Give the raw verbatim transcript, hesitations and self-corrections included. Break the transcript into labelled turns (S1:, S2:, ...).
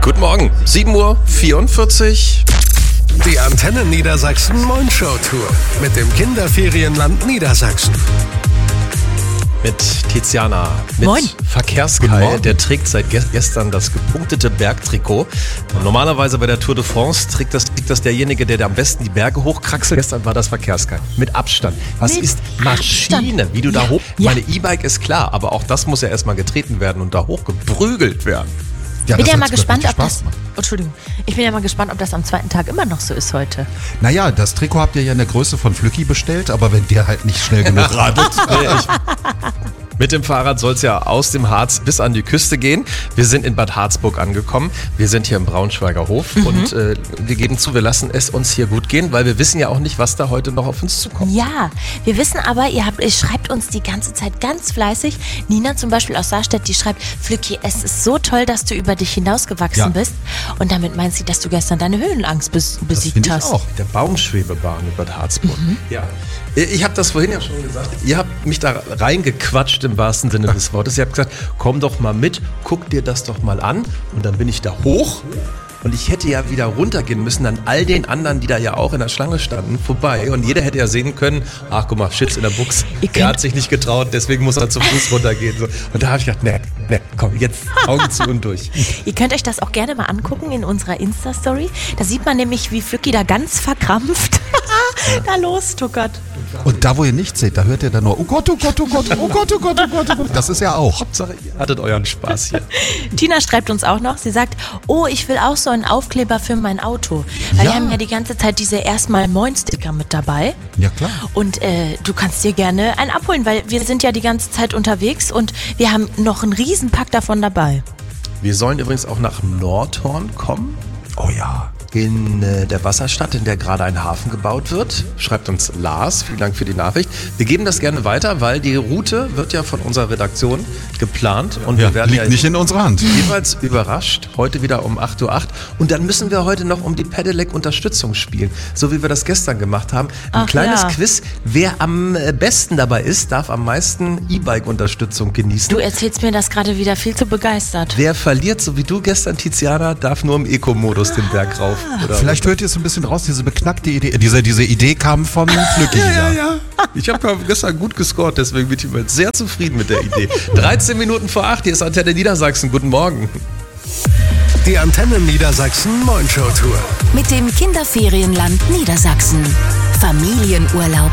S1: Guten Morgen, sieben Uhr vierundvierzig.
S2: Die Antenne Niedersachsen Moin-Show Tour mit dem Kinderferienland Niedersachsen.
S1: Mit Tiziana, mit
S3: Moin.
S1: Verkehrskai, der trägt seit ge- gestern das gepunktete Bergtrikot. Normalerweise bei der Tour de France trägt das, trägt das derjenige, der, der am besten die Berge hochkraxelt. Gestern war das Verkehrskai. Mit Abstand. Was
S3: Mit
S1: ist Maschine,
S3: Abstand.
S1: wie du da
S3: Ja.
S1: hoch...
S3: Ja.
S1: Meine E-Bike ist klar, aber auch das muss ja erstmal getreten werden und da hochgeprügelt werden.
S4: Ja,
S3: bin
S4: das
S3: ja mal
S4: hat's
S3: gespannt,
S4: wirklich
S3: ob
S4: Spaß
S3: das.
S4: gemacht.
S3: Oh, Entschuldigung. Ich bin ja mal gespannt, ob das am zweiten Tag immer noch so ist heute.
S4: Naja, das Trikot habt ihr ja in der Größe von Flücki bestellt, aber wenn der halt nicht schnell genug radelt.
S1: Nee, ich, mit dem Fahrrad soll es ja aus dem Harz bis an die Küste gehen. Wir sind in Bad Harzburg angekommen. Wir sind hier im Braunschweiger Hof
S3: Mhm.
S1: und äh, wir geben zu, wir lassen es uns hier gut gehen, weil wir wissen ja auch nicht, was da heute noch auf uns zukommt.
S3: Ja, wir wissen aber, ihr, habt, ihr schreibt uns die ganze Zeit ganz fleißig. Nina zum Beispiel aus Saarstedt, die schreibt, Flücki, es ist so toll, dass du über dich hinausgewachsen
S4: Ja.
S3: bist. Und damit meint sie, dass du gestern deine Höhenangst bes- besiegt
S4: finde ich
S3: hast.
S4: auch.
S1: Der Baumschwebebahn in Bad Harzburg.
S3: Mhm.
S1: Ja. Ich habe das vorhin ja schon gesagt. Ihr habt mich da reingequatscht im wahrsten Sinne des Wortes. Ihr habt gesagt, komm doch mal mit, guck dir das doch mal an. Und dann bin ich da hoch. Und ich hätte ja wieder runtergehen müssen an all den anderen, die da ja auch in der Schlange standen, vorbei. Und jeder hätte ja sehen können, ach guck mal, Shits in der Buchs.
S3: Ihr
S1: Der
S3: könnt-
S1: hat sich nicht getraut, deswegen muss er zu Fuß runtergehen. So. Und da habe ich gedacht, ne, ne, komm, jetzt Augen zu und durch.
S3: Ihr könnt euch das auch gerne mal angucken in unserer Insta-Story. Da sieht man nämlich, wie Flücki da ganz verkrampft da lostuckert.
S4: Und da, wo ihr nichts seht, da hört ihr dann nur, oh Gott, oh Gott, oh Gott, oh Gott, oh Gott, oh Gott, oh Gott. Das ist ja auch.
S1: Hauptsache, ihr hattet euren Spaß hier.
S3: Tina schreibt uns auch noch, sie sagt, oh, ich will auch so einen Aufkleber für mein Auto. Weil
S4: Ja.
S3: wir haben ja die ganze Zeit diese erstmal Moin-Sticker mit dabei.
S4: Ja, klar.
S3: Und äh, du kannst dir gerne einen abholen, weil wir sind ja die ganze Zeit unterwegs und wir haben noch einen Riesenpack davon dabei.
S1: Wir sollen übrigens auch nach Nordhorn kommen.
S4: Oh ja.
S1: In äh, der Wasserstadt, in der gerade ein Hafen gebaut wird. Schreibt uns Lars, vielen Dank für die Nachricht. Wir geben das gerne weiter, weil die Route wird ja von unserer Redaktion geplant. Und
S4: Ja,
S1: wir werden
S4: liegt
S1: ja
S4: nicht in unserer Hand.
S1: jeweils überrascht. Heute wieder um acht Uhr acht. Und dann müssen wir heute noch um die Pedelec-Unterstützung spielen. So wie wir das gestern gemacht haben. Ein
S3: Ach
S1: kleines
S3: ja.
S1: Quiz. Wer am äh, besten dabei ist, darf am meisten E-Bike-Unterstützung genießen.
S3: Du erzählst mir das gerade wieder viel zu begeistert.
S1: Wer verliert, so wie du gestern, Tiziana, darf nur im Eco-Modus den Berg rauf. Oder
S4: Vielleicht hört ihr es ein bisschen raus, diese beknackte Idee. Diese, diese Idee kam von Flücki.
S1: Ja, ja, ja. Ich habe gestern gut gescored, deswegen bin ich immer sehr zufrieden mit der Idee. dreizehn Minuten vor acht, hier ist Antenne Niedersachsen. Guten Morgen.
S2: Die Antenne Niedersachsen Moin-Show Tour.
S5: Mit dem Kinderferienland Niedersachsen. Familienurlaub